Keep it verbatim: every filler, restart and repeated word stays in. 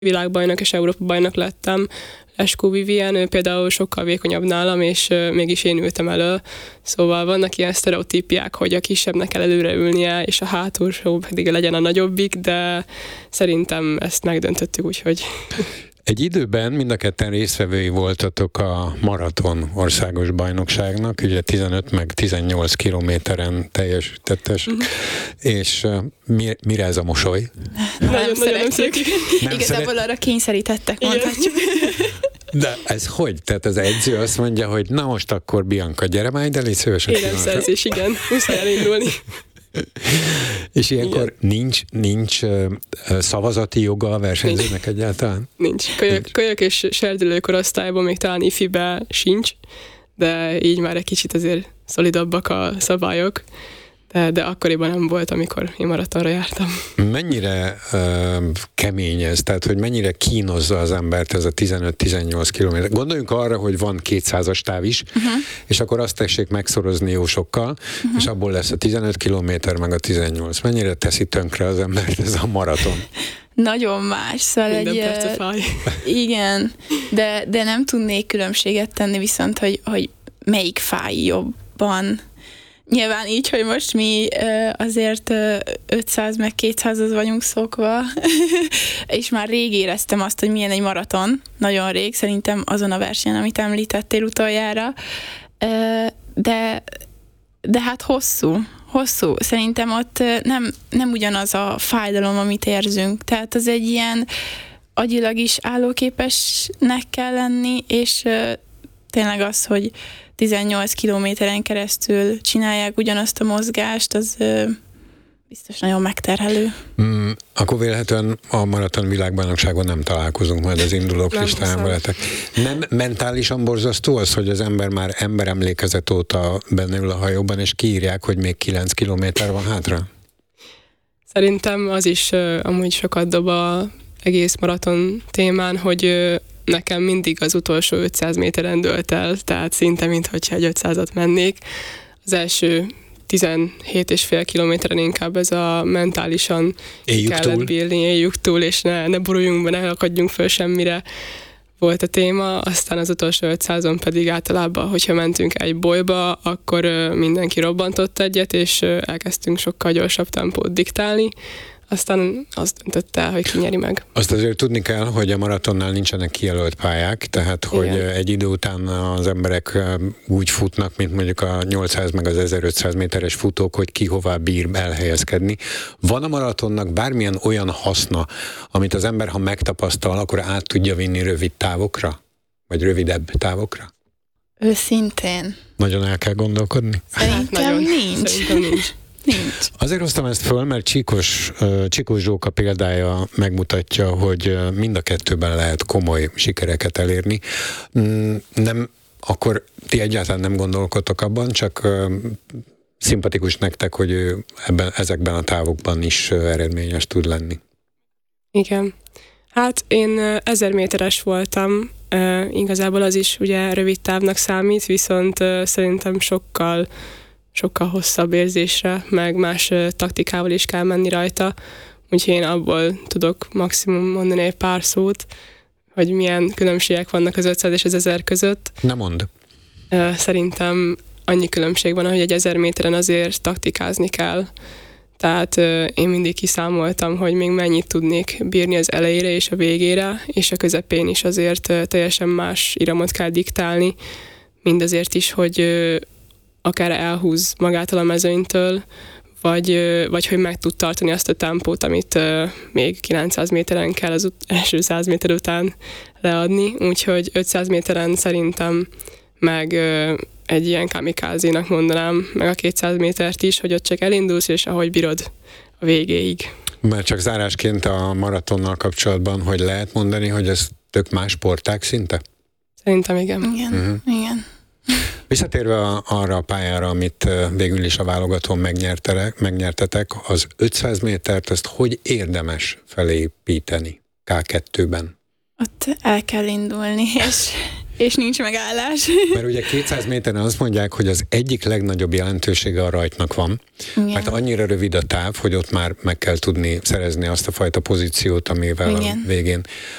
világbajnok és Európa bajnok lettem. Leskó Vivien, ő például sokkal vékonyabb nálam, és mégis én ültem elő. Szóval vannak ilyen sztereotípiák, hogy a kisebbnek kell előre ülnie, és a hátulsó pedig legyen a nagyobbik, de szerintem ezt megdöntöttük, úgyhogy... Egy időben mind a ketten résztvevői voltatok a maraton országos bajnokságnak, ugye tizenöt meg tizennyolc kilométeren teljesítettes, uh-huh. és uh, mi, mire ez a mosoly? Nem, nem szeretjük. Nem Igazából szeret... arra kényszerítettek, mondhatjuk. De ez hogy? Tehát az edző azt mondja, hogy na most akkor Bianca, gyere már ide, légy szíves. Éremszerzés, igen. Muszáj elindulni. És ilyenkor igen. nincs, nincs uh, szavazati joga a versenyzőnek nincs. Egyáltalán? Nincs. Kölyök, kölyök és serdülő korosztályban még talán ifibe sincs, de így már egy kicsit azért szolidabbak a szabályok, de, de akkoriban nem volt, amikor én maratonra jártam. Mennyire uh, kemény ez? Tehát, hogy mennyire kínozza az embert ez a tizenöt-tizennyolc kilométer? Gondoljunk arra, hogy van kétszázas táv is, uh-huh. és akkor azt tessék megszorozni jó sokkal, uh-huh. és abból lesz a tizenöt kilométer, meg a tizennyolc. Mennyire teszi tönkre az embert ez a maraton? Nagyon más, szóval Minden egy... perce fáj. Igen, de, de nem tudnék különbséget tenni, viszont, hogy, hogy melyik fáj jobban. Nyilván így, hogy most mi azért ötszáz meg kétszázhoz vagyunk szokva, és már rég éreztem azt, hogy milyen egy maraton, nagyon rég, szerintem azon a versenyen, amit említettél utoljára, de, de hát hosszú, hosszú. Szerintem ott nem, nem ugyanaz a fájdalom, amit érzünk, tehát az egy ilyen agyilag is állóképesnek kell lenni, és tényleg az, hogy tizennyolc kilométeren keresztül csinálják ugyanazt a mozgást, az ö, biztos nagyon megterhelő. Mm, akkor véletlenül a maraton világbajnokságon nem találkozunk majd az indulók listáján veletek. Nem mentálisan borzasztó az, hogy az ember már emberemlékezet óta benne ül a hajóban, és kiírják, hogy még kilenc kilométer van hátra? Szerintem az is uh, amúgy sokat dob az egész maraton témán, hogy uh, nekem mindig az utolsó ötszáz méteren dőlt el, tehát szinte, mintha egy ötszázat mennék. Az első tizenhét és fél kilométeren inkább ez a mentálisan éljük kellett túl. bírni, éljük túl, és ne, ne boruljunk be, ne akadjunk föl semmire volt a téma. Aztán az utolsó ötszázon pedig általában, hogyha mentünk egy bolyba, akkor mindenki robbantott egyet, és elkezdtünk sokkal gyorsabb tempót diktálni. Aztán azt döntött el, hogy ki nyeri meg. Azt azért tudni kell, hogy a maratonnál nincsenek kijelölt pályák, tehát hogy igen. egy idő után az emberek úgy futnak, mint mondjuk a nyolcszáz meg az ezerötszáz méteres futók, hogy ki hová bír elhelyezkedni. Van a maratonnak bármilyen olyan haszna, amit az ember, ha megtapasztal, akkor át tudja vinni rövid távokra? Vagy rövidebb távokra? Őszintén. Nagyon el kell gondolkodni? Szerintem hát, nincs. Szerintem nincs. Nincs. Azért hoztam ezt föl, mert Csíkos, Csíkos Zsóka példája megmutatja, hogy mind a kettőben lehet komoly sikereket elérni. Nem, akkor ti egyáltalán nem gondolkodtok abban, csak szimpatikus nektek, hogy ő ebben, ezekben a távokban is eredményes tud lenni. Igen. Hát én ezer méteres voltam, igazából az is ugye rövid távnak számít, viszont szerintem sokkal sokkal hosszabb érzésre, meg más taktikával is kell menni rajta. Úgyhogy én abból tudok maximum mondani egy pár szót, hogy milyen különbségek vannak az ötszáz és az ezer között. Ne mondd. Szerintem annyi különbség van, hogy egy ezer méteren azért taktikázni kell. Tehát én mindig kiszámoltam, hogy még mennyit tudnék bírni az elejére és a végére, és a közepén is azért teljesen más iramot kell diktálni. Mindazért is, hogy akár elhúz magától a mezőnytől, vagy, vagy hogy meg tud tartani azt a tempót, amit uh, még kilencszáz méteren kell az ut- első száz méter után leadni. Úgyhogy ötszáz méteren szerintem meg uh, egy ilyen kamikázénak mondanám, meg a kétszáz métert is, hogy ott csak elindulsz, és ahogy bírod a végéig. Már csak zárásként a maratonnal kapcsolatban, hogy lehet mondani, hogy ez tök más sportág szinte? Szerintem igen. Igen, uh-huh. igen. Visszatérve a, arra a pályára, amit végül is a válogatón megnyertetek, az ötszáz métert, ezt hogy érdemes felépíteni ká kettőben? Ott el kell indulni, és, és nincs megállás. Mert ugye kétszáz méteren azt mondják, hogy az egyik legnagyobb jelentősége a rajtnak van, igen. mert annyira rövid a táv, hogy ott már meg kell tudni szerezni azt a fajta pozíciót, amivel igen. a végén